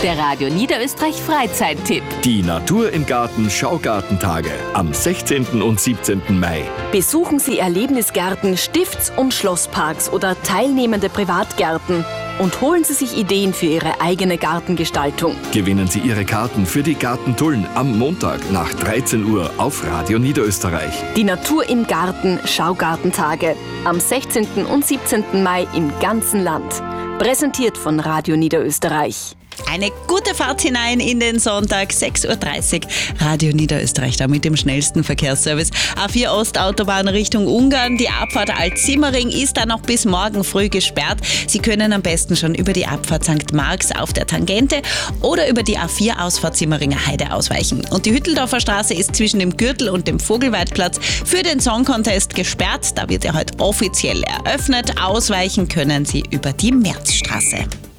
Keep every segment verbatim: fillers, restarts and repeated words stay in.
Der Radio Niederösterreich Freizeittipp. Die Natur im Garten Schaugartentage am sechzehnten und siebzehnten Mai. Besuchen Sie Erlebnisgärten, Stifts- und Schlossparks oder teilnehmende Privatgärten und holen Sie sich Ideen für Ihre eigene Gartengestaltung. Gewinnen Sie Ihre Karten für die Gartentullen am Montag nach dreizehn Uhr auf Radio Niederösterreich. Die Natur im Garten Schaugartentage am sechzehnten und siebzehnten Mai im ganzen Land. Präsentiert von Radio Niederösterreich. Eine gute Fahrt hinein in den Sonntag, sechs Uhr dreißig, Radio Niederösterreich, da mit dem schnellsten Verkehrsservice. A vier Ostautobahn Richtung Ungarn, die Abfahrt Alt-Simmering ist dann noch bis morgen früh gesperrt. Sie können am besten schon über die Abfahrt Sankt Marx auf der Tangente oder über die A vier Ausfahrt Simmeringer Heide ausweichen. Und die Hütteldorfer Straße ist zwischen dem Gürtel und dem Vogelweidplatz für den Song Contest gesperrt. Da wird er heute offiziell eröffnet. Ausweichen können Sie über die Märzstraße.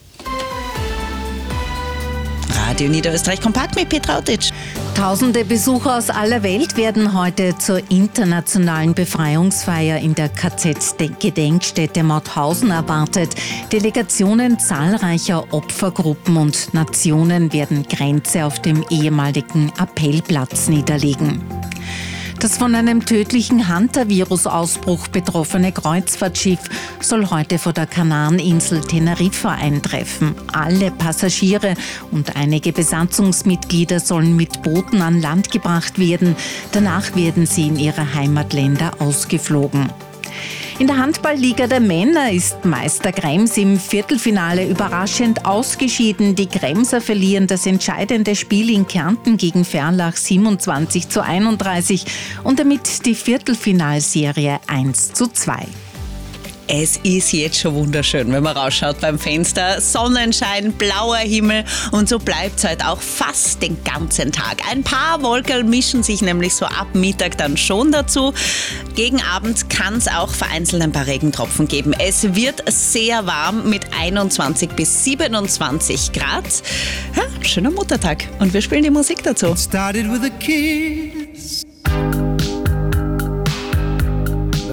Radio Niederösterreich Kompakt mit Petra Ottitsch. Tausende Besucher aus aller Welt werden heute zur internationalen Befreiungsfeier in der K Z-Gedenkstätte Mauthausen erwartet. Delegationen zahlreicher Opfergruppen und Nationen werden Grenze auf dem ehemaligen Appellplatz niederlegen. Das von einem tödlichen Hantavirus-Ausbruch betroffene Kreuzfahrtschiff soll heute vor der Kanareninsel Teneriffa eintreffen. Alle Passagiere und einige Besatzungsmitglieder sollen mit Booten an Land gebracht werden. Danach werden sie in ihre Heimatländer ausgeflogen. In der Handballliga der Männer ist Meister Krems im Viertelfinale überraschend ausgeschieden. Die Kremser verlieren das entscheidende Spiel in Kärnten gegen Ferlach siebenundzwanzig zu einunddreißig und damit die Viertelfinalserie eins zu zwei. Es ist jetzt schon wunderschön, wenn man rausschaut beim Fenster. Sonnenschein, blauer Himmel und so bleibt es heute auch fast den ganzen Tag. Ein paar Wolken mischen sich nämlich so ab Mittag dann schon dazu. Gegen Abend kann es auch vereinzelt ein paar Regentropfen geben. Es wird sehr warm mit einundzwanzig bis siebenundzwanzig Grad. Ja, schöner Muttertag und wir spielen die Musik dazu. It started with a kiss.